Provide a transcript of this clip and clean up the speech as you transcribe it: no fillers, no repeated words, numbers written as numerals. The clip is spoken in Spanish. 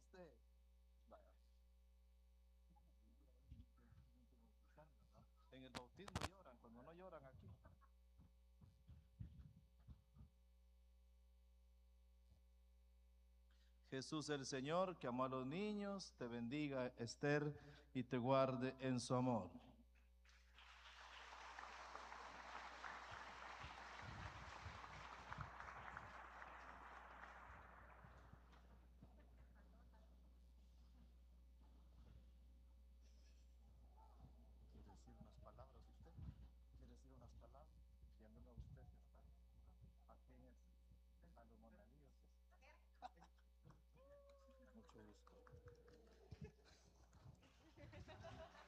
usted. Vaya. En el bautismo lloran, cuando no lloran aquí. Jesús el Señor, que amó a los niños, te bendiga, Esther, y te guarde en su amor. ¿Quiere decir unas palabras usted? ¿Quiere decir unas palabras? Viéndolo a usted que está aquí en a los monalíos. Mucho gusto.